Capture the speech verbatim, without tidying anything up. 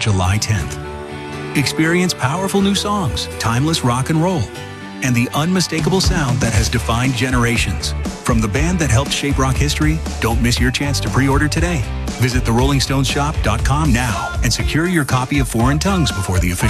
July tenth. Experience powerful new songs, timeless rock and roll, and the unmistakable sound that has defined generations. From the band that helped shape rock history, don't miss your chance to pre-order today. Visit the rolling stones shop dot com now and secure your copy of Foreign Tongues before the official